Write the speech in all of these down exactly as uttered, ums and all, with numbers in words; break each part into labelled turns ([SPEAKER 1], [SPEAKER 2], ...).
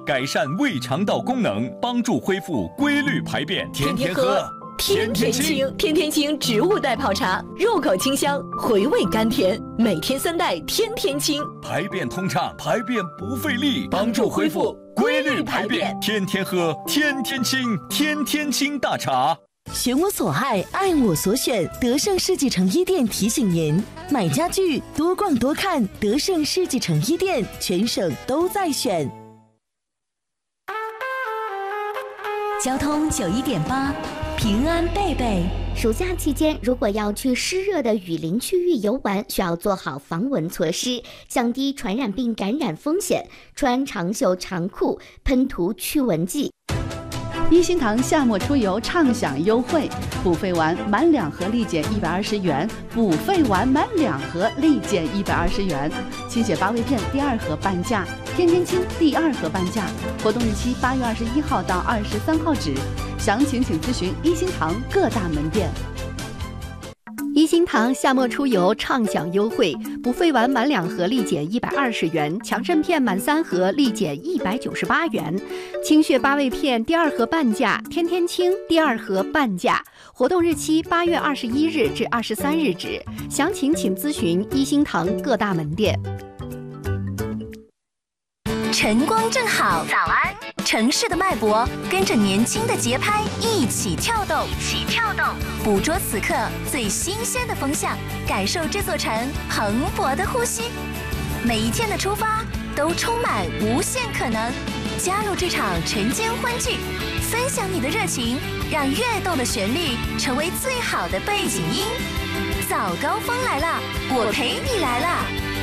[SPEAKER 1] 改善胃肠道功能，帮助恢复规律排便。
[SPEAKER 2] 天天喝，天天清，天天清植物代泡茶，入口清香，回味甘甜，每天三袋，天天清，
[SPEAKER 1] 排便通畅，排便不费力，帮助恢复规律排便。天天喝，天天清，天天清大茶。
[SPEAKER 2] 选我所爱，爱我所选。德胜世纪城一店提醒您：买家具多逛多看，德胜世纪城一店，全省都在选。
[SPEAKER 3] 交通九一点八，平安贝贝。
[SPEAKER 4] 暑假期间，如果要去湿热的雨林区域游玩，需要做好防蚊措施，降低传染病感染风险。穿长袖长裤，喷涂驱蚊剂。
[SPEAKER 5] 一心堂夏末出游畅享优惠，补肺丸满两盒立减一百二十元，补肺丸满两盒立减一百二十元。清血八味片第二盒半价，天天清第二盒半价。活动日期八月二十一号到二十三号止，详情请咨询一心堂各大门店。
[SPEAKER 6] 一心堂夏末出游畅享优惠，补肺丸满两盒立减一百二十元，强肾片满三盒立减一百九十八元，清血八味片第二盒半价，天天清第二盒半价。活动日期八月二十一日至二十三日止，详情请咨询一心堂各大门店。
[SPEAKER 3] 晨光正好，早安！城市的脉搏跟着年轻的节拍一起跳动，一起跳动，捕捉此刻最新鲜的风向，感受这座城蓬勃的呼吸。每一天的出发都充满无限可能，加入这场晨间欢聚，分享你的热情，让跃动的旋律成为最好的背景音。早高峰来了，我陪你来了。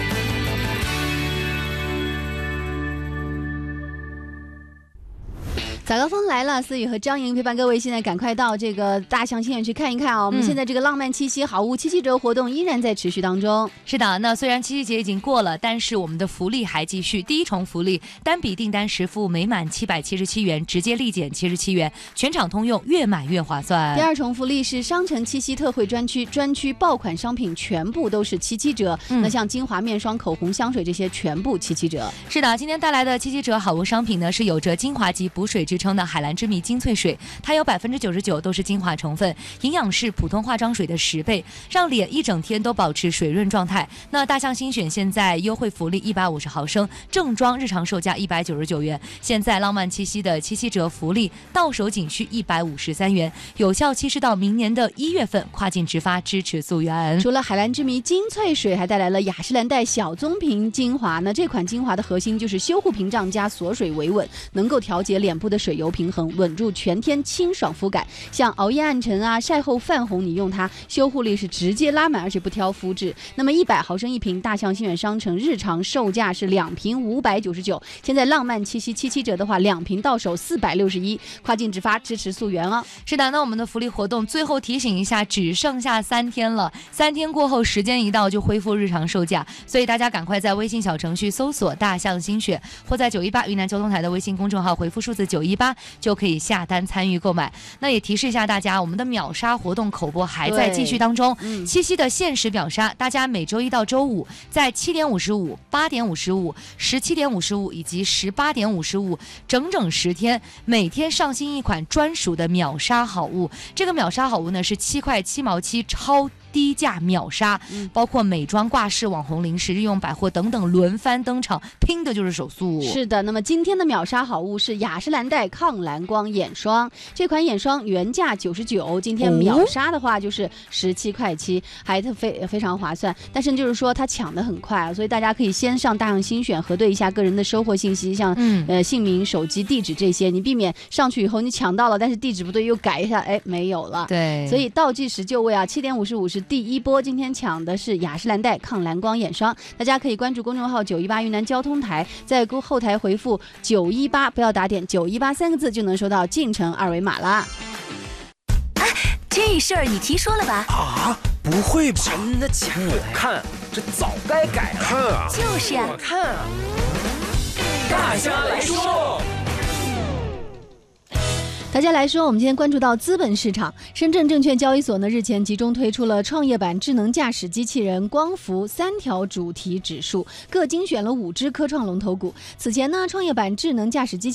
[SPEAKER 7] 早高峰来了，思雨和张莹陪伴各位，现在赶快到这个大象新园去看一看啊！我们现在这个浪漫七夕好物七七折活动依然在持续当中。
[SPEAKER 8] 是的，那虽然七夕节已经过了，但是我们的福利还继续。第一重福利，单笔订单实付每满七百七十七元，直接立减七十七元，全场通用，越买越划算。
[SPEAKER 7] 第二重福利是商城七夕特惠专区，专区爆款商品全部都是七七折。嗯、那像精华面霜、口红、香水这些全部七七折。
[SPEAKER 8] 是的，今天带来的七七折好物商品呢，是有着精华级补水之称的海蓝之谜精粹水，它有百分之九十九都是精华成分，营养是普通化妆水的十倍，让脸一整天都保持水润状态。那大象新选现在优惠福利一百五十毫升，正装日常售价一百九十九元，现在浪漫七夕的七夕折福利到手仅需一百五十三元，有效期是到明年的一月份，跨境直发，支持溯源。
[SPEAKER 7] 除了海蓝之谜精粹水，还带来了雅诗兰黛小棕瓶精华。那这款精华的核心就是修护屏障加锁水维稳，能够调节脸部的水油平衡，稳住全天清爽肤感。像熬夜暗沉啊、晒后泛红，你用它修护力是直接拉满，而且不挑肤质。那么一百毫升一瓶，大象新远商城日常售价是两瓶五百九十九，现在浪漫七夕七七折的话，两瓶到手四百六十一，跨境直发，支持溯源哦。
[SPEAKER 8] 是的，那我们的福利活动最后提醒一下，只剩下三天了，三天过后时间一到就恢复日常售价，所以大家赶快在微信小程序搜索大象新选，或在九一八云南交通台的微信公众号回复数字九一八就可以下单参与购买。那也提示一下大家，我们的秒杀活动口播还在继续当中。嗯、七夕的限时秒杀，大家每周一到周五在七点五十五、八点五十五、十七点五十五以及十八点五十五，整整十天，每天上新一款专属的秒杀好物。这个秒杀好物呢是七块七毛七超低价秒杀，包括美妆、挂饰、网红零食、日用百货等等轮番登场，拼的就是手速。
[SPEAKER 7] 是的，那么今天的秒杀好物是雅诗兰黛抗蓝光眼霜，这款眼霜原价九十九，今天秒杀的话就是十七块七，还特非非常划算。但是就是说它抢得很快啊，所以大家可以先上大象新选核对一下个人的收货信息，像、嗯、呃姓名、手机、地址这些，你避免上去以后你抢到了，但是地址不对又改一下，哎没有了。
[SPEAKER 8] 对，
[SPEAKER 7] 所以倒计时就位啊，七点五十五是第一波，今天抢的是雅诗兰黛抗蓝光眼霜，大家可以关注公众号九一八云南交通台，在后台回复九一八，不要打点九一八三个字就能收到进城二维码啦。
[SPEAKER 3] 哎，这事儿你听说了吧？
[SPEAKER 9] 啊，不会吧？
[SPEAKER 10] 真的假的？
[SPEAKER 9] 看，这早该改了。
[SPEAKER 10] 看啊，
[SPEAKER 3] 就是啊，
[SPEAKER 9] 我看啊。
[SPEAKER 10] 大家来说。
[SPEAKER 7] 大家来说，我们今天关注到资本市场，深圳证券交易所呢日前集中推出了创业板智能驾驶机器人光伏三条主题指数，各精选了五只科创龙头股。此前呢，创业板智能驾驶机器